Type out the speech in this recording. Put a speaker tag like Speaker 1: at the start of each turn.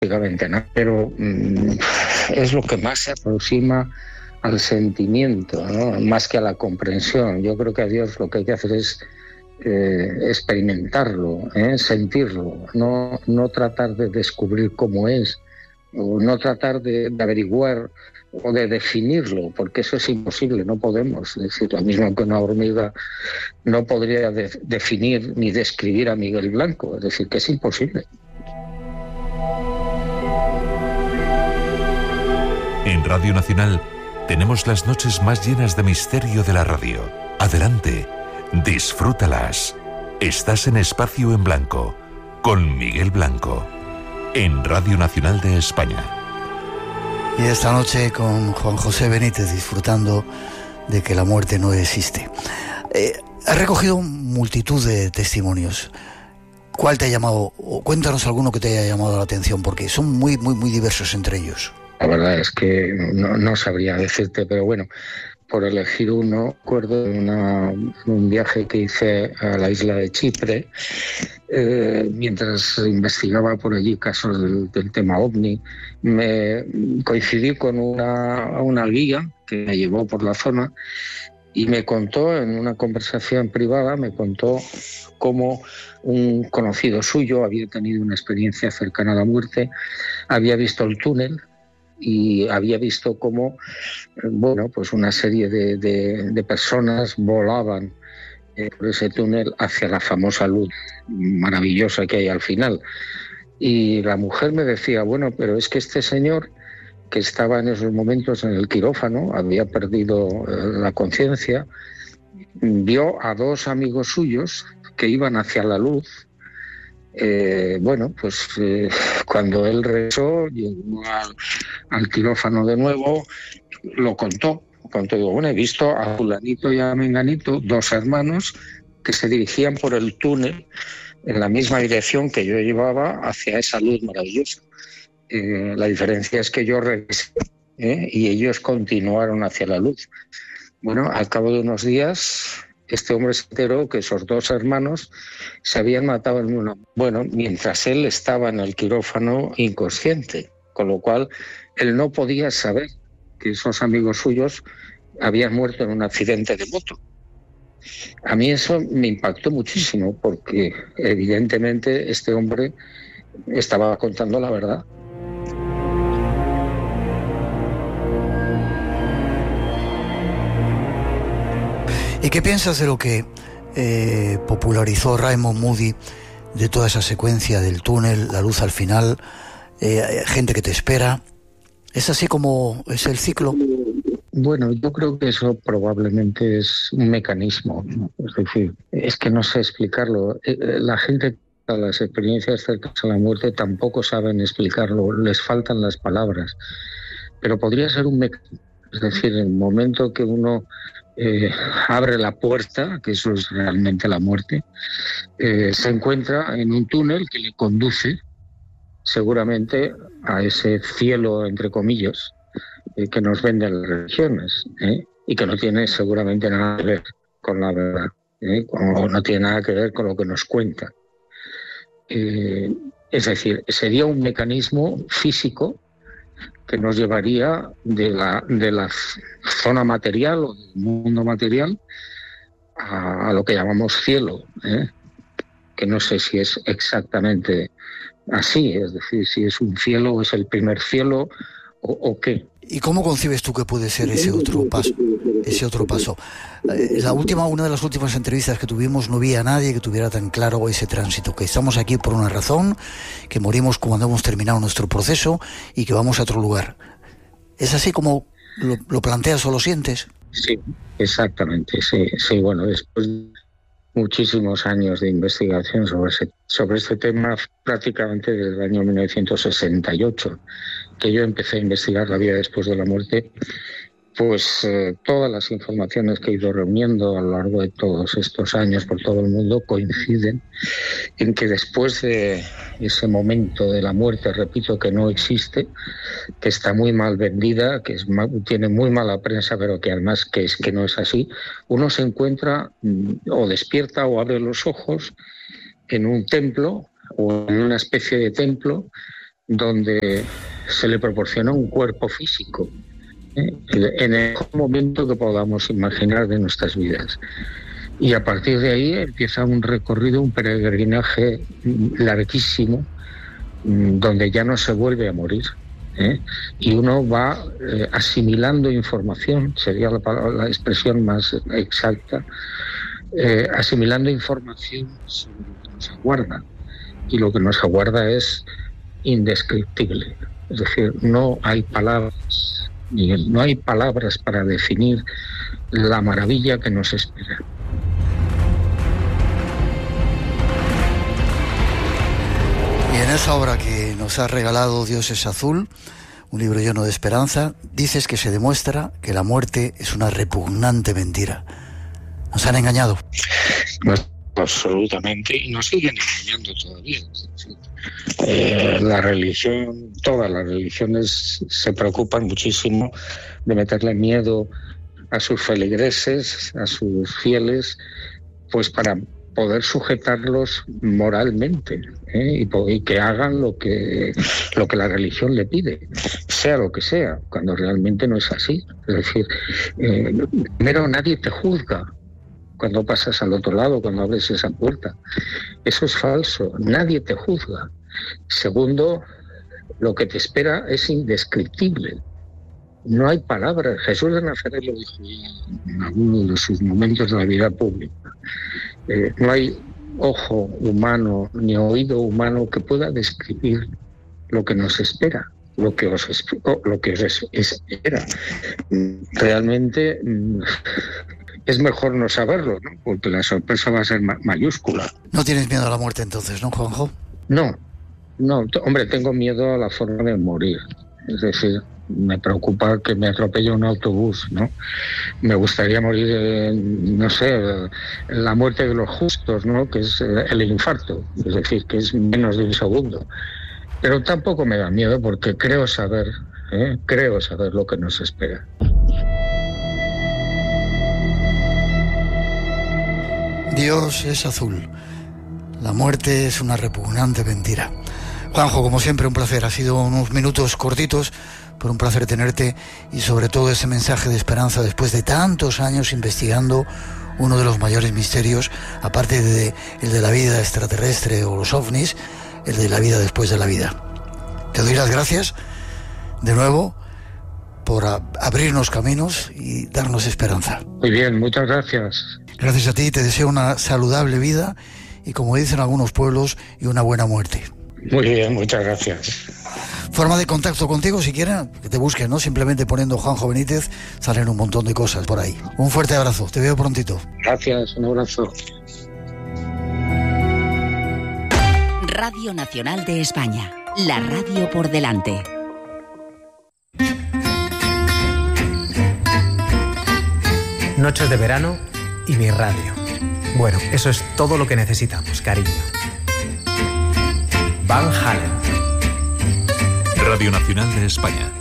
Speaker 1: prácticamente nada, pero es lo que más se aproxima al sentimiento, ¿no? Más que a la comprensión. Yo creo que a Dios lo que hay que hacer es experimentarlo, sentirlo, no tratar de descubrir cómo es, o no tratar de averiguar o de definirlo, porque eso es imposible, no podemos. Es decir, lo mismo que una hormiga no podría definir ni describir a Miguel Blanco, es decir, que es imposible.
Speaker 2: En Radio Nacional tenemos las noches más llenas de misterio de la radio. Adelante, disfrútalas. Estás en Espacio en Blanco, con Miguel Blanco, en Radio Nacional de España.
Speaker 3: Y esta noche con Juan José Benítez, disfrutando de que la muerte no existe. Has recogido multitud de testimonios. ¿Cuál te ha llamado? O cuéntanos alguno que te haya llamado la atención, porque son muy diversos entre ellos.
Speaker 1: La verdad es que no sabría decirte, pero bueno, por elegir uno, recuerdo un viaje que hice a la isla de Chipre, mientras investigaba por allí casos del tema OVNI, me coincidí con una guía que me llevó por la zona y me contó, en una conversación privada, me contó cómo un conocido suyo había tenido una experiencia cercana a la muerte, había visto el túnel y había visto cómo, pues una serie de personas volaban por ese túnel hacia la famosa luz maravillosa que hay al final. Y la mujer me decía, pero es que este señor, que estaba en esos momentos en el quirófano, había perdido la conciencia, vio a dos amigos suyos que iban hacia la luz. Cuando él regresó, llegó al quirófano de nuevo, lo contó. Digo, he visto a fulanito y a menganito, dos hermanos, que se dirigían por el túnel en la misma dirección que yo llevaba hacia esa luz maravillosa. La diferencia es que yo regresé y ellos continuaron hacia la luz. Al cabo de unos días, este hombre se enteró que esos dos hermanos se habían matado en una... mientras él estaba en el quirófano inconsciente, con lo cual él no podía saber que esos amigos suyos habían muerto en un accidente de moto. A mí eso me impactó muchísimo, porque evidentemente este hombre estaba contando la verdad.
Speaker 3: ¿Y qué piensas de lo que popularizó Raymond Moody, de toda esa secuencia del túnel, la luz al final, gente que te espera? ¿Es así como es el ciclo?
Speaker 1: Yo creo que eso probablemente es un mecanismo, ¿no? Es decir, es que no sé explicarlo. La gente, a las experiencias cercanas a la muerte, tampoco saben explicarlo, les faltan las palabras. Pero podría ser un mecanismo. Es decir, en el momento que uno abre la puerta, que eso es realmente la muerte, se encuentra en un túnel que le conduce seguramente a ese cielo, entre comillas, que nos venden las religiones, y que no tiene seguramente nada que ver con la verdad, o no tiene nada que ver con lo que nos cuentan. Es decir, sería un mecanismo físico que nos llevaría de la zona material o del mundo material a lo que llamamos cielo, que no sé si es exactamente así, es decir, si es un cielo o es el primer cielo o qué.
Speaker 3: ¿Y cómo concibes tú que puede ser ese otro paso? Una de las últimas entrevistas que tuvimos, no vi a nadie que tuviera tan claro ese tránsito, que estamos aquí por una razón, que morimos cuando hemos terminado nuestro proceso y que vamos a otro lugar. ¿Es así como lo planteas o lo sientes?
Speaker 1: Sí, exactamente, sí. Después de muchísimos años de investigación sobre este tema, prácticamente desde el año 1968, que yo empecé a investigar la vida después de la muerte, pues todas las informaciones que he ido reuniendo a lo largo de todos estos años por todo el mundo coinciden en que después de ese momento de la muerte, repito, que no existe, que está muy mal vendida, tiene muy mala prensa, pero que además que no es así, uno se encuentra o despierta o abre los ojos en un templo o en una especie de templo donde se le proporciona un cuerpo físico, en el momento que podamos imaginar de nuestras vidas. Y a partir de ahí empieza un recorrido, un peregrinaje larguísimo, donde ya no se vuelve a morir, y uno va asimilando información, sería la expresión más exacta, asimilando información sobre lo que nos aguarda, y lo que nos aguarda es indescriptible. Es decir, no hay palabras para definir la maravilla que nos espera.
Speaker 3: Y en esa obra que nos ha regalado Dios es azul, un libro lleno de esperanza, dices que se demuestra que la muerte es una repugnante mentira. ¿Nos han engañado?
Speaker 1: No, absolutamente, y nos siguen engañando todavía. La religión, todas las religiones se preocupan muchísimo de meterle miedo a sus feligreses, a sus fieles, pues para poder sujetarlos moralmente, y que hagan lo que la religión le pide, sea lo que sea, cuando realmente no es así. Es decir, primero, nadie te juzga cuando pasas al otro lado, cuando abres esa puerta. Eso es falso, nadie te juzga. Segundo, lo que te espera es indescriptible. No hay palabras. Jesús de Nazaret lo dijo en alguno de sus momentos de la vida pública. No hay ojo humano ni oído humano que pueda describir lo que nos espera, lo que os espera. Realmente es mejor no saberlo, ¿no? Porque la sorpresa va a ser mayúscula.
Speaker 3: ¿No tienes miedo a la muerte entonces, no, Juanjo?
Speaker 1: No, hombre, tengo miedo a la forma de morir. Es decir, me preocupa que me atropelle un autobús, ¿no? Me gustaría morir, no sé, la muerte de los justos, ¿no? Que es el infarto, es decir, que es menos de un segundo. Pero tampoco me da miedo porque creo saber lo que nos espera.
Speaker 3: Dios es azul. La muerte es una repugnante mentira. Juanjo, como siempre, un placer. Ha sido unos minutos cortitos, pero un placer tenerte y sobre todo ese mensaje de esperanza después de tantos años investigando uno de los mayores misterios, aparte de el de la vida extraterrestre o los ovnis, el de la vida después de la vida. Te doy las gracias de nuevo por abrirnos caminos y darnos esperanza.
Speaker 1: Muy bien, muchas gracias.
Speaker 3: Gracias a ti, te deseo una saludable vida y, como dicen algunos pueblos, y una buena muerte.
Speaker 1: Muy bien, muchas gracias.
Speaker 3: Forma de contacto contigo, si quieren, que te busquen, ¿no? Simplemente poniendo Juanjo Benítez, salen un montón de cosas por ahí. Un fuerte abrazo, te veo prontito.
Speaker 1: Gracias, un abrazo.
Speaker 4: Radio Nacional de España, la radio por delante.
Speaker 5: Noches de verano y mi radio. Bueno, eso es todo lo que necesitamos, cariño. Van Halen.
Speaker 2: Radio Nacional de España.